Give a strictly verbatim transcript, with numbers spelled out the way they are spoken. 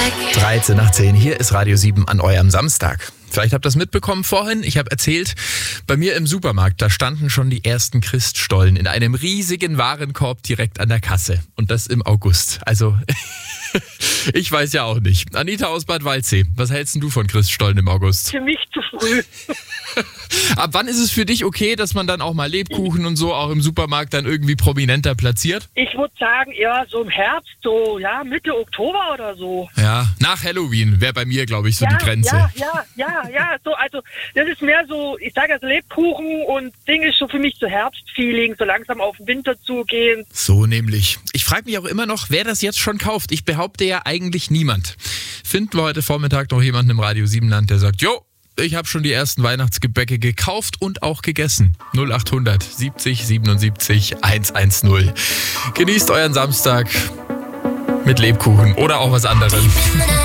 dreizehn nach zehn, hier ist Radio sieben an eurem Samstag. Vielleicht habt ihr das mitbekommen vorhin. Ich habe erzählt, bei mir im Supermarkt, da standen schon die ersten Christstollen in einem riesigen Warenkorb direkt an der Kasse. Und das im August. Also, ich weiß ja auch nicht. Anita aus Bad Waldsee, was hältst denn du von Christstollen im August? Für mich zu früh. Ab wann ist es für dich okay, dass man dann auch mal Lebkuchen und so auch im Supermarkt dann irgendwie prominenter platziert? Ich würde sagen, eher so im Herbst, so ja Mitte Oktober oder so. Ja, nach Halloween wäre bei mir, glaube ich, so ja, die Grenze. Ja, ja, ja, ja. So, also das ist mehr so, ich sage also Lebkuchen und Ding ist schon für mich so Herbstfeeling, so langsam auf den Winter zugehen. So nämlich. Ich frage mich auch immer noch, wer das jetzt schon kauft. Ich behaupte ja eigentlich niemand. Finden wir heute Vormittag noch jemanden im Radio sieben Land, der sagt, jo, ich habe schon die ersten Weihnachtsgebäcke gekauft und auch gegessen. null acht hundert siebzig siebenundsiebzig hundertzehn. Genießt euren Samstag mit Lebkuchen oder auch was anderem.